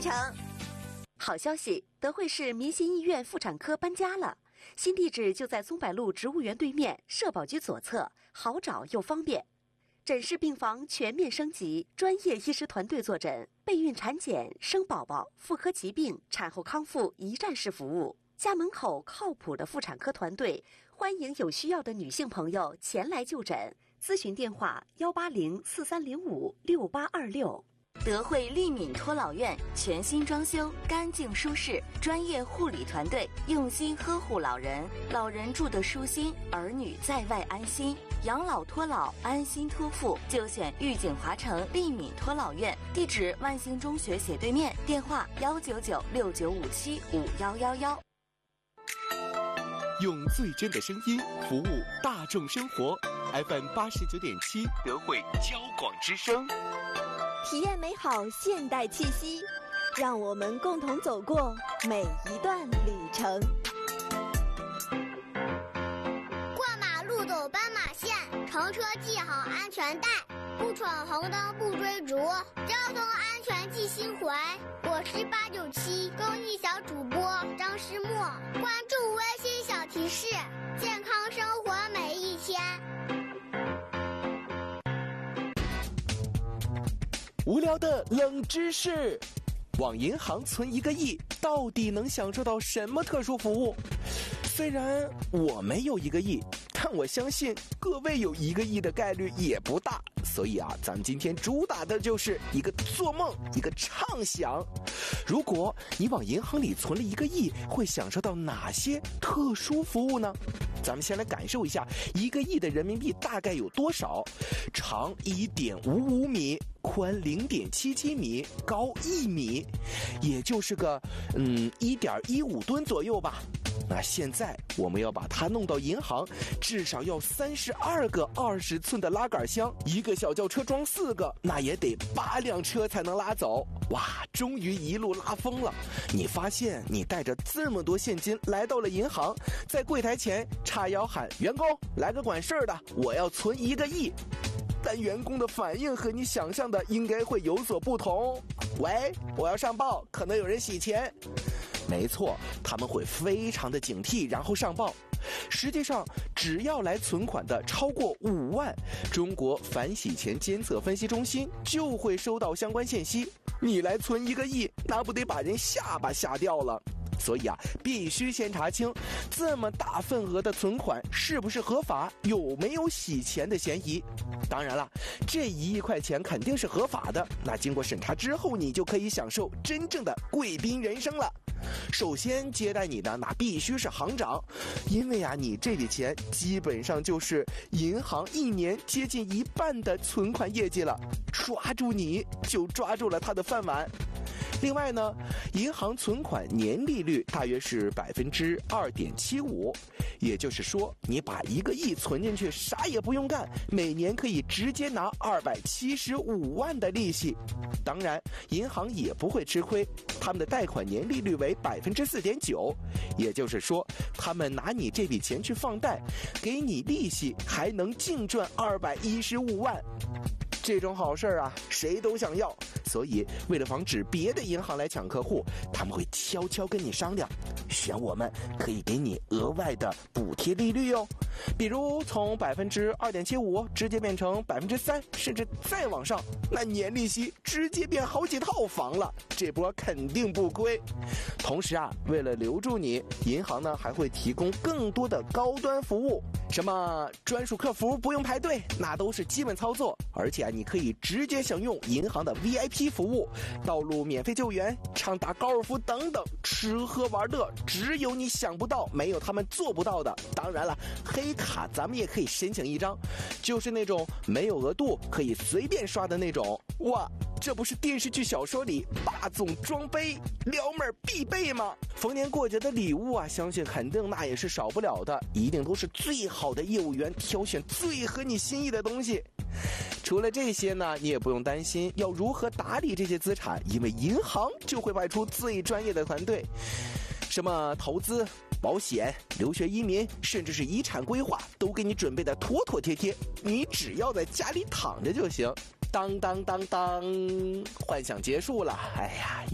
程。 好消息，德惠市民心医院妇产科搬家了，新地址就在松柏路植物园对面，社保局左侧，好找又方便。诊室病房全面升级，专业医师团队坐诊，备孕产检、生宝宝、妇科疾病、产后康复一站式服务。家门口靠谱的妇产科团队，欢迎有需要的女性朋友前来就诊。咨询电话18043056826。 德惠利敏托老院全新装修，干净舒适，专业护理团队用心呵护老人，老人住得舒心，儿女在外安心。养老托老，安心托付，就选玉景华城利敏托老院，地址万兴中学斜对面，电话19969575111。 用最真的声音服务大众生活 ，FM89.7德惠交广之声。 体验美好现代气息，让我们共同走过每一段旅程。 过马路走斑马线，乘车系好安全带，不闯红灯不追逐，交通安全记心怀。我是897公益小主播张诗墨，关注微信小提示，健康生活每一天。 无聊的冷知识：往银行存1个亿，到底能享受到什么特殊服务？虽然我没有1个亿，但我相信各位有1个亿的概率也不大。所以咱们今天主打的就是一个做梦，一个畅想。如果你往银行里存了1个亿，会享受到哪些特殊服务呢？咱们先来感受一下1个亿的人民币大概有多少。长1.55米，宽0.77米，高1米，也就是个1.15吨左右吧。那现在我们要把它弄到银行，至少要32个20寸的拉杆箱，1个小轿车装4个，那也得8辆车才能拉走。哇，终于一路拉疯了！你发现你带着这么多现金来到了银行，在柜台前叉腰喊：“员工，来个管事儿的，我要存1个亿。”但员工的反应和你想象的应该会有所不同。喂，我要上报，可能有人洗钱。没错，他们会非常的警惕，然后上报。实际上，只要来存款的超过5万，中国反洗钱监测分析中心就会收到相关信息。你来存1个亿，那不得把人下巴吓掉了。所以必须先查清这么大份额的存款是不是合法，有没有洗钱的嫌疑。当然了，这1亿块钱肯定是合法的，那经过审查之后，你就可以享受真正的贵宾人生了。首先接待你的那必须是行长，因为你这笔钱基本上就是银行1年接近1半的存款业绩了，抓住你就抓住了他的饭碗。另外呢，银行存款年利率大约是2.75%，也就是说，你把1个亿存进去，啥也不用干，每年可以直接拿275万的利息。当然，银行也不会吃亏，他们的贷款年利率为4.9%，也就是说，他们拿你这笔钱去放贷，给你利息，还能净赚215万。这种好事谁都想要。所以为了防止别的银行来抢客户，他们会悄悄跟你商量，选我们可以给你额外的补贴利率哟。比如从2.75%直接变成3%，甚至再往上，那年利息直接变好几套房了，这波肯定不亏。同时为了留住你，银行呢还会提供更多的高端服务，什么专属客服不用排队，那都是基本操作。而且你可以直接享用银行的 VIP 服务，道路免费救援，畅打高尔夫等等，吃喝玩乐只有你想不到，没有他们做不到的。当然了，黑卡咱们也可以申请1张，就是那种没有额度可以随便刷的那种。哇，这不是电视剧小说里霸总装杯撩妹必备吗？逢年过节的礼物相信肯定那也是少不了的，一定都是最好的业务员挑选最合你心意的东西。除了这些呢，你也不用担心要如何打理这些资产，因为银行就会派出最专业的团队，什么投资、保险、留学移民，甚至是遗产规划，都给你准备的妥妥帖帖，你只要在家里躺着就行。当当当当，幻想结束了，哎呀。